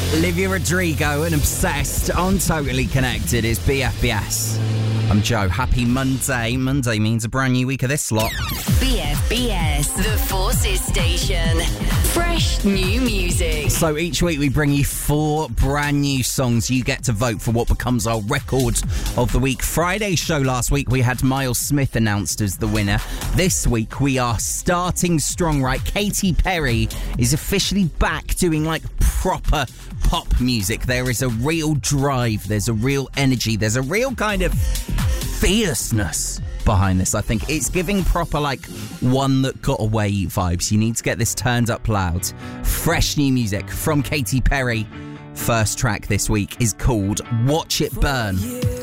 Olivia Rodrigo and Obsessed on Totally Connected is BFBS. I'm Joe. Happy Monday. Monday means a brand new week of this lot. BFBS, the Forces Station. Fresh new music. So each week we bring you 4 brand new songs. You get to vote for what becomes our record of the week. Friday's show last week, we had Miles Smith announced as the winner. This week we are starting strong, right? Katy Perry is officially back doing like proper pop music. There is a real drive. There's a real energy. There's a real kind of fierceness behind this. I think it's giving proper like One That Got Away vibes. You need to get this turned up loud. Fresh new music from Katy Perry. First track this week is called Watch It Burn.